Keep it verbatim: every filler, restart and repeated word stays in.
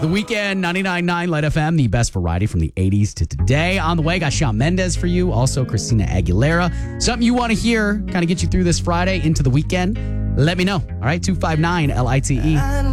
The Weekend, ninety-nine point nine Light F M, the best variety from the eighties to today. On the way, got Shawn Mendes for you. Also, Christina Aguilera. Something you want to hear, kind of get you through this Friday into the weekend? Let me know. All right, two five nine L I T E.